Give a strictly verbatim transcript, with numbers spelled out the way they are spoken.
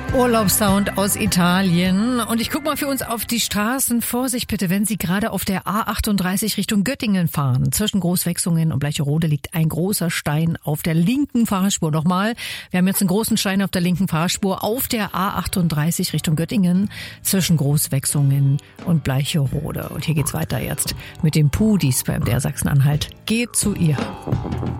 Urlaubssound aus Italien. Und ich gucke mal für uns auf die Straßen. Vorsicht bitte, wenn Sie gerade auf der A achtunddreißig Richtung Göttingen fahren. Zwischen Großwechsungen und Bleicherode liegt ein großer Stein auf der linken Fahrspur. Nochmal, wir haben jetzt einen großen Stein auf der linken Fahrspur auf der A achtunddreißig Richtung Göttingen. Zwischen Großwechsungen und Bleicherode. Und hier geht's weiter jetzt mit dem Pudis beim M D R Sachsen-Anhalt. Geht zu ihr.